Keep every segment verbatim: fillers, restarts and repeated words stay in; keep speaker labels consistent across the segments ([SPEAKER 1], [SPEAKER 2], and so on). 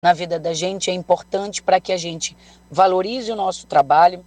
[SPEAKER 1] na vida da gente é importante para que a gente valorize o nosso trabalho,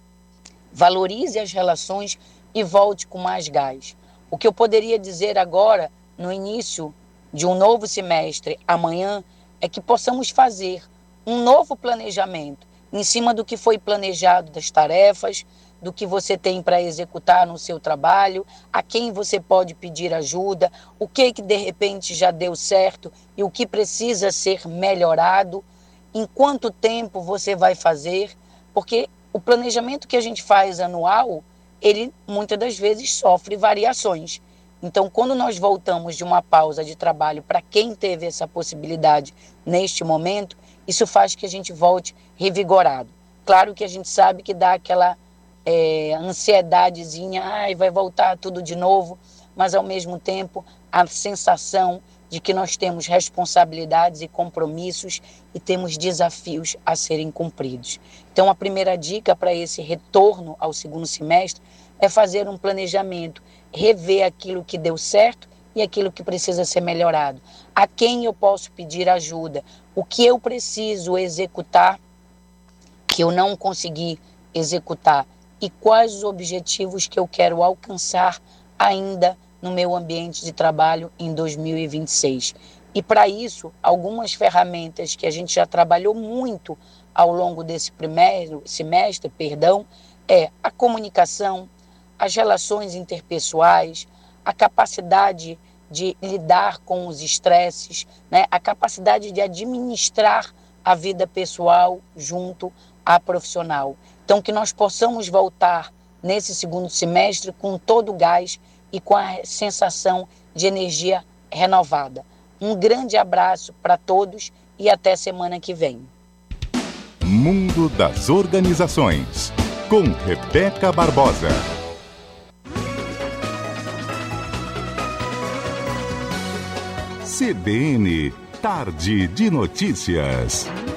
[SPEAKER 1] valorize as relações e volte com mais gás. O que eu poderia dizer agora, no início de um novo semestre, amanhã, é que possamos fazer um novo planejamento em cima do que foi planejado, das tarefas, do que você tem para executar no seu trabalho, a quem você pode pedir ajuda, o que que de repente já deu certo e o que precisa ser melhorado, em quanto tempo você vai fazer, porque o planejamento que a gente faz anual, ele muitas das vezes sofre variações. Então, quando nós voltamos de uma pausa de trabalho, para quem teve essa possibilidade neste momento, isso faz que a gente volte revigorado. Claro que a gente sabe que dá aquela é, ansiedadezinha, ai, vai voltar tudo de novo, mas ao mesmo tempo a sensação de que nós temos responsabilidades e compromissos e temos desafios a serem cumpridos. Então, a primeira dica para esse retorno ao segundo semestre é fazer um planejamento, rever aquilo que deu certo e aquilo que precisa ser melhorado. A quem eu posso pedir ajuda? O que eu preciso executar que eu não consegui executar? E quais os objetivos que eu quero alcançar ainda no meu ambiente de trabalho em dois mil e vinte e seis? E para isso, algumas ferramentas que a gente já trabalhou muito ao longo desse primeiro semestre, perdão, é a comunicação, as relações interpessoais, a capacidade de lidar com os estresses, né? A capacidade de administrar a vida pessoal junto à profissional. Então, que nós possamos voltar nesse segundo semestre com todo o gás e com a sensação de energia renovada. Um grande abraço para todos e até semana que vem.
[SPEAKER 2] Mundo das Organizações, com Rebeca Barbosa. C B N, Tarde de Notícias.